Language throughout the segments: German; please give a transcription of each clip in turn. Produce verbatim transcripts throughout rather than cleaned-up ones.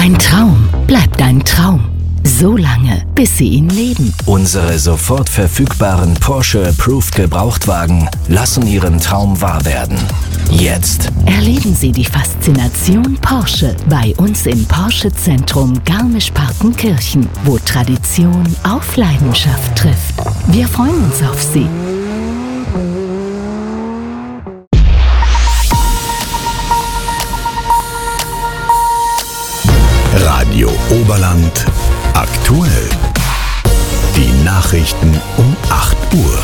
Ein Traum bleibt ein Traum. So lange, bis Sie ihn leben. Unsere sofort verfügbaren Porsche Approved Gebrauchtwagen lassen Ihren Traum wahr werden. Jetzt Erleben Sie die Faszination Porsche bei uns im Porsche Zentrum Garmisch-Partenkirchen, wo Tradition auf Leidenschaft trifft. Wir freuen uns auf Sie. Radio Oberland aktuell. Die Nachrichten um acht Uhr.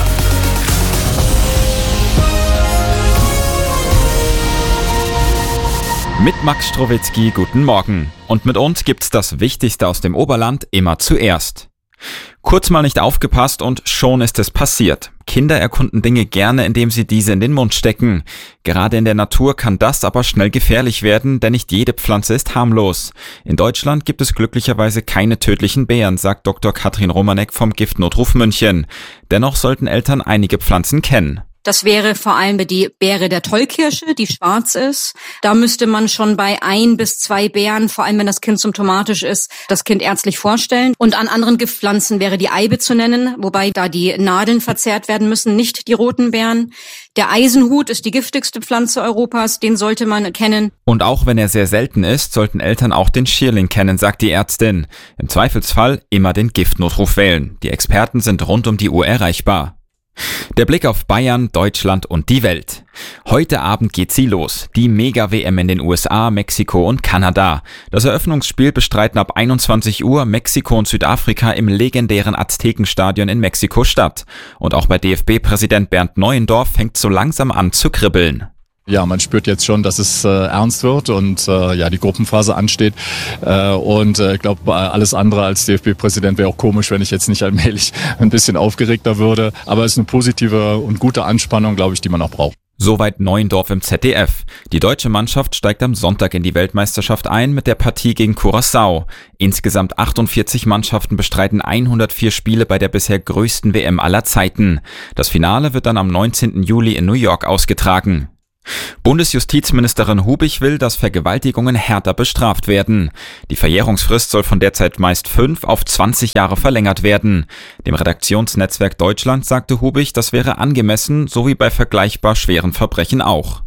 Mit Max Strowitzki, guten Morgen. Und mit uns gibt's das Wichtigste aus dem Oberland immer zuerst. Kurz mal nicht aufgepasst und schon ist es passiert. Kinder erkunden Dinge gerne, indem sie diese in den Mund stecken. Gerade in der Natur kann das aber schnell gefährlich werden, denn nicht jede Pflanze ist harmlos. In Deutschland gibt es glücklicherweise keine tödlichen Beeren, sagt Doktor Katrin Romanek vom Giftnotruf München. Dennoch sollten Eltern einige Pflanzen kennen. Das wäre vor allem die Beere der Tollkirsche, die schwarz ist. Da müsste man schon bei ein bis zwei Beeren, vor allem wenn das Kind symptomatisch ist, das Kind ärztlich vorstellen. Und an anderen Giftpflanzen wäre die Eibe zu nennen, wobei da die Nadeln verzehrt werden müssen, nicht die roten Beeren. Der Eisenhut ist die giftigste Pflanze Europas, den sollte man kennen. Und auch wenn er sehr selten ist, sollten Eltern auch den Schierling kennen, sagt die Ärztin. Im Zweifelsfall immer den Giftnotruf wählen. Die Experten sind rund um die Uhr erreichbar. Der Blick auf Bayern, Deutschland und die Welt. Heute Abend geht sie los. Die Mega-W M in den U S A, Mexiko und Kanada. Das Eröffnungsspiel bestreiten ab einundzwanzig Uhr Mexiko und Südafrika im legendären Aztekenstadion in Mexiko-Stadt. Und auch bei D F B-Präsident Bernd Neuendorf fängt so langsam an zu kribbeln. Ja, man spürt jetzt schon, dass es äh, ernst wird und äh, ja die Gruppenphase ansteht. Äh, und äh, ich glaube, alles andere als D F B-Präsident wäre auch komisch, wenn ich jetzt nicht allmählich ein bisschen aufgeregter würde. Aber es ist eine positive und gute Anspannung, glaube ich, die man auch braucht. Soweit Neuendorf im Z D F. Die deutsche Mannschaft steigt am Sonntag in die Weltmeisterschaft ein mit der Partie gegen Curaçao. Insgesamt achtundvierzig Mannschaften bestreiten hundertvier Spiele bei der bisher größten W M aller Zeiten. Das Finale wird dann am neunzehnten Juli in New York ausgetragen. Bundesjustizministerin Hubich will, dass Vergewaltigungen härter bestraft werden. Die Verjährungsfrist soll von derzeit meist fünf auf zwanzig Jahre verlängert werden. Dem Redaktionsnetzwerk Deutschland sagte Hubich, das wäre angemessen, so wie bei vergleichbar schweren Verbrechen auch.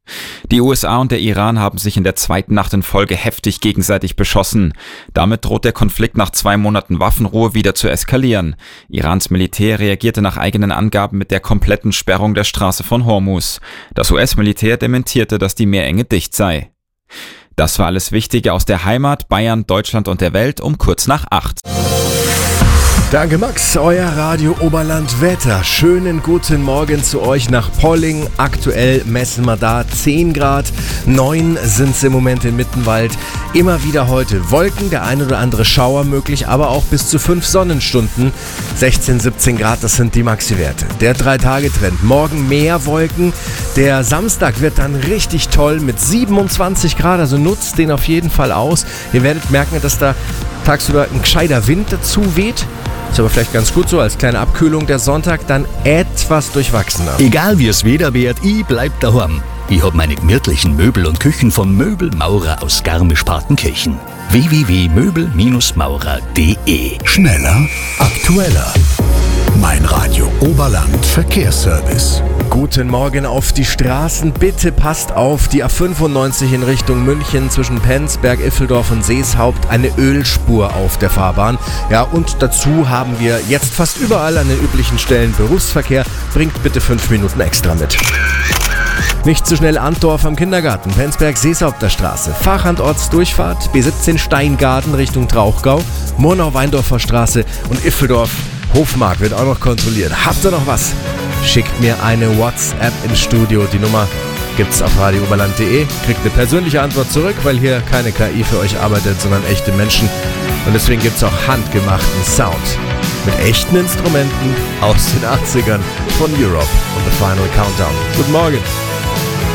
Die U S A und der Iran haben sich in der zweiten Nacht in Folge heftig gegenseitig beschossen. Damit droht der Konflikt nach zwei Monaten Waffenruhe wieder zu eskalieren. Irans Militär reagierte nach eigenen Angaben mit der kompletten Sperrung der Straße von Hormuz. Das U S-Militär dementierte, dass die Meerenge dicht sei. Das war alles Wichtige aus der Heimat, Bayern, Deutschland und der Welt um kurz nach acht. Danke Max, euer Radio Oberland Wetter. Schönen guten Morgen zu euch nach Polling. Aktuell messen wir da zehn Grad, neun sind es im Moment in Mittenwald. Immer wieder heute Wolken, der ein oder andere Schauer möglich, aber auch bis zu fünf Sonnenstunden. sechzehn, siebzehn Grad, das sind die Maxi-Werte. Der Drei-Tage-Trend, morgen mehr Wolken. Der Samstag wird dann richtig toll mit siebenundzwanzig Grad, also nutzt den auf jeden Fall aus. Ihr werdet merken, dass da tagsüber ein gescheiter Wind dazu weht. Ist aber vielleicht ganz gut so, als kleine Abkühlung der Sonntag dann etwas durchwachsener. Egal wie es Wetter wird, ich bleib daheim. Ich hab meine gemütlichen Möbel und Küchen von Möbelmaurer aus Garmisch-Partenkirchen. w w w punkt möbel maurer punkt d e. Schneller, aktueller. Mein Radio Oberland Verkehrsservice. Guten Morgen auf die Straßen. Bitte passt auf, die A fünfundneunzig in Richtung München zwischen Penzberg, Iffeldorf und Seeshaupt, eine Ölspur auf der Fahrbahn. Ja, und dazu haben wir jetzt fast überall an den üblichen Stellen Berufsverkehr. Bringt bitte fünf Minuten extra mit. Nicht zu schnell Antdorf am Kindergarten, Penzberg, Seeshaupter Straße, Fachandortsdurchfahrt, B siebzehn Steingarten Richtung Trauchgau, Murnau-Weindorfer Straße und Iffeldorf. Hofmark wird auch noch kontrolliert. Habt ihr noch was? Schickt mir eine WhatsApp ins Studio. Die Nummer gibt's auf radio oberland punkt de. Kriegt eine persönliche Antwort zurück, weil hier keine K I für euch arbeitet, sondern echte Menschen. Und deswegen gibt's auch handgemachten Sound mit echten Instrumenten aus den achtzigern von Europe und The Final Countdown. Guten Morgen.